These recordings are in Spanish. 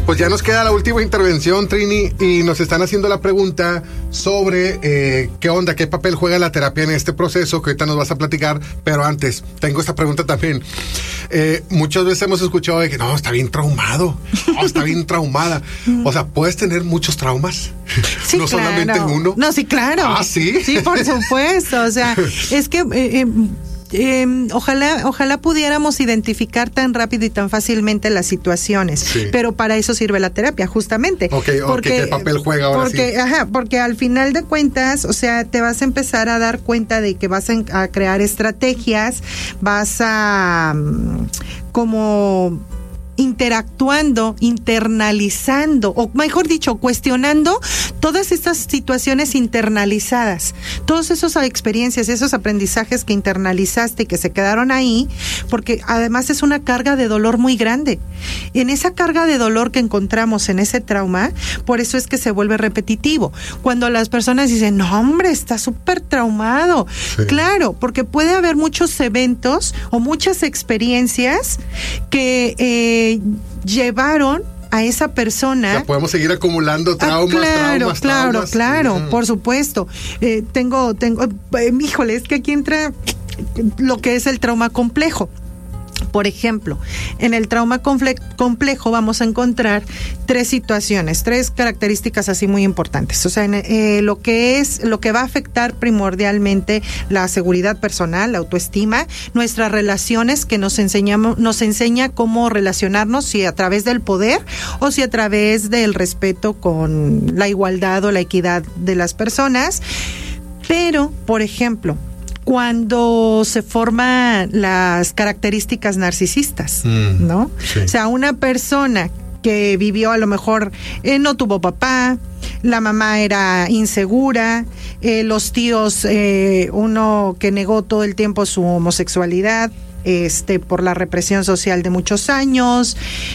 Pues ya nos queda la última intervención, Trini, y nos están haciendo la pregunta sobre qué onda, qué papel juega la terapia en este proceso, que ahorita nos vas a platicar, pero antes, tengo esta pregunta también. Muchas veces hemos escuchado de que no, está bien traumado, no, está bien traumada. O sea, ¿puedes tener muchos traumas? Sí, no claro. solamente uno. No, sí, claro. Ah, ¿sí? Sí, por supuesto. O sea, es que ojalá pudiéramos identificar tan rápido y tan fácilmente las situaciones, sí. Pero para eso sirve la terapia, justamente. Porque ¿qué papel juega ahora sí? Porque al final de cuentas, o sea, te vas a empezar a dar cuenta de que vas a crear estrategias, vas a como interactuando, internalizando, o mejor dicho, cuestionando todas estas situaciones internalizadas, todas esas experiencias, esos aprendizajes que internalizaste y que se quedaron ahí, porque además es una carga de dolor muy grande. En esa carga de dolor que encontramos en ese trauma, por eso es que se vuelve repetitivo. Cuando las personas dicen, no hombre, está súper traumado. Sí. Claro, porque puede haber muchos eventos o muchas experiencias que llevaron a esa persona. Ya podemos seguir acumulando traumas, Claro, por supuesto. Híjole, es que aquí entra lo que es el trauma complejo. Por ejemplo, en el trauma complejo vamos a encontrar tres situaciones, tres características así muy importantes. O sea, lo que va a afectar primordialmente la seguridad personal, la autoestima, nuestras relaciones, que nos enseña cómo relacionarnos, si a través del poder o si a través del respeto con la igualdad o la equidad de las personas. Pero, por ejemplo, cuando se forman las características narcisistas, ¿no? Sí. O sea, una persona que vivió a lo mejor, no tuvo papá, la mamá era insegura, los tíos, uno que negó todo el tiempo su homosexualidad, por la represión social de muchos años,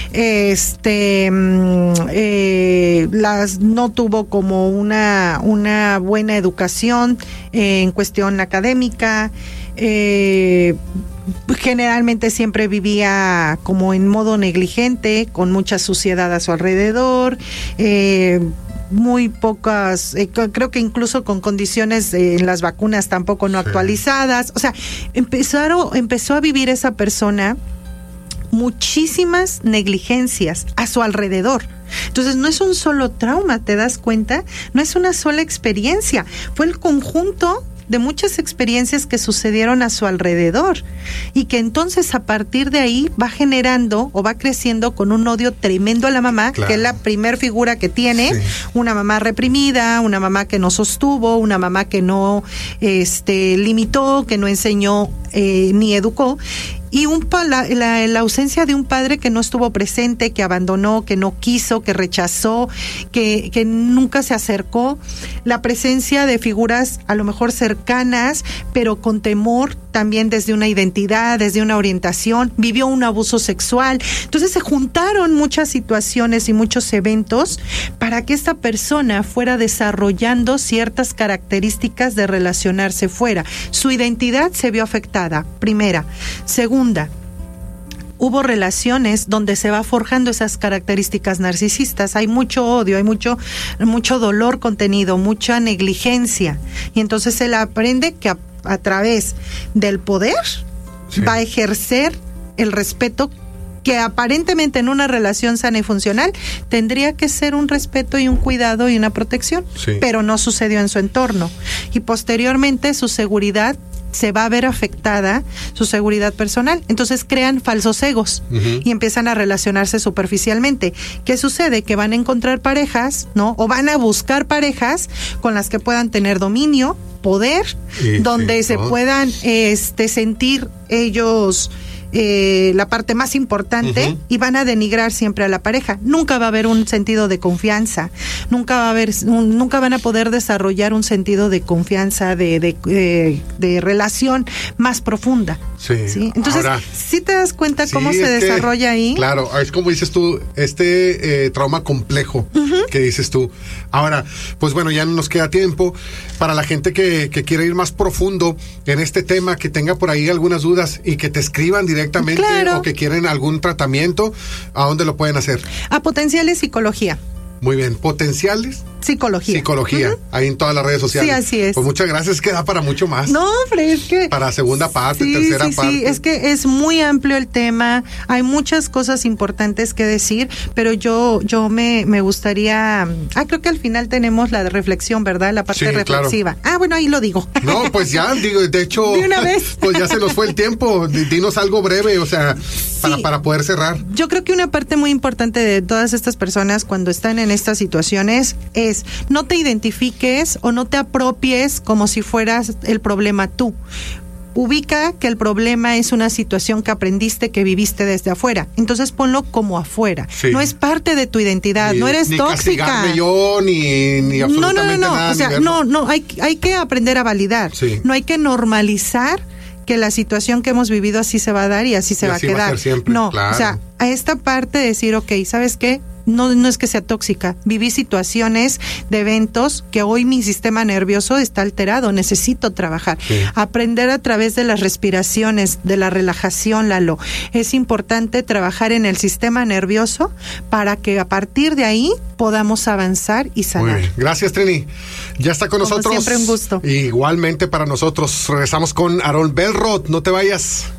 no tuvo como una buena educación en cuestión académica, generalmente siempre vivía como en modo negligente, con mucha suciedad a su alrededor, muy pocas, creo que incluso con condiciones en las vacunas tampoco no actualizadas. O sea, empezó a vivir esa persona muchísimas negligencias a su alrededor. Entonces no es un solo trauma, ¿te das cuenta? No es una sola experiencia, fue el conjunto de muchas experiencias que sucedieron a su alrededor y que entonces a partir de ahí va generando o va creciendo con un odio tremendo a la mamá, claro, que es la primer figura que tiene, sí, una mamá reprimida, una mamá que no sostuvo, una mamá que no limitó, que no enseñó ni educó. Y la ausencia de un padre que no estuvo presente, que abandonó, que no quiso, que rechazó, que nunca se acercó. La presencia de figuras a lo mejor cercanas, pero con temor también desde una identidad, desde una orientación. Vivió un abuso sexual. Entonces se juntaron muchas situaciones y muchos eventos para que esta persona fuera desarrollando ciertas características de relacionarse fuera. Su identidad se vio afectada, primera. Segunda, hubo relaciones donde se va forjando esas características narcisistas. Hay mucho odio, hay mucho dolor contenido, mucha negligencia. Y entonces él aprende que a través del poder, sí, va a ejercer el respeto que aparentemente en una relación sana y funcional tendría que ser un respeto y un cuidado y una protección, sí, pero no sucedió en su entorno. Y posteriormente su seguridad se va a ver afectada, su seguridad personal. Entonces crean falsos egos, y empiezan a relacionarse superficialmente. ¿Qué sucede? Que van a encontrar parejas, ¿no? O van a buscar parejas con las que puedan tener dominio, poder, donde se puedan sentir ellos la parte más importante, y van a denigrar siempre a la pareja. Nunca va a haber un sentido de confianza, nunca van a poder desarrollar un sentido de confianza, de relación más profunda. Sí. ¿Sí? Entonces, ¿sí te das cuenta cómo se desarrolla ahí? Claro, es como dices tú, trauma complejo, ¿Qué dices tú? Ahora, pues bueno, ya no nos queda tiempo. Para la gente que quiere ir más profundo en este tema, que tenga por ahí algunas dudas y que te escriban directamente, claro, o que quieren algún tratamiento, ¿a dónde lo pueden hacer? A Potenciales Psicología. Muy bien, Potenciales Psicología. Ahí en todas las redes sociales. Sí, así es. Pues muchas gracias, que da para mucho más. No, hombre, es que... Para segunda parte, sí, tercera parte. Sí, es que es muy amplio el tema, hay muchas cosas importantes que decir, pero yo me gustaría... creo que al final tenemos la reflexión, ¿verdad? La parte reflexiva. Claro. Bueno, ahí lo digo. No, pues ya, digo, de hecho... De una vez. Pues ya se nos fue el tiempo, dinos algo breve, o sea, para poder cerrar. Yo creo que una parte muy importante de todas estas personas cuando están en estas situaciones es no te identifiques o no te apropies como si fueras el problema tú. Ubica que el problema es una situación que aprendiste, que viviste desde afuera. Entonces ponlo como afuera. Sí. No es parte de tu identidad, no eres ni tóxica. Castigarme yo, ni absolutamente nada. O sea, no, hay que aprender a validar. Sí. No hay que normalizar que la situación que hemos vivido así se va a dar y así se va a quedar. Va a ser siempre, no, claro. O sea, a esta parte de decir, ok, ¿sabes qué? No es que sea tóxica. Viví situaciones de eventos que hoy mi sistema nervioso está alterado. Necesito trabajar. Sí. Aprender a través de las respiraciones, de la relajación, Lalo. Es importante trabajar en el sistema nervioso para que a partir de ahí podamos avanzar y sanar. Muy bien. Gracias, Trini. Ya está con nosotros. Siempre un gusto. Igualmente para nosotros. Regresamos con Aarón Belrod. No te vayas.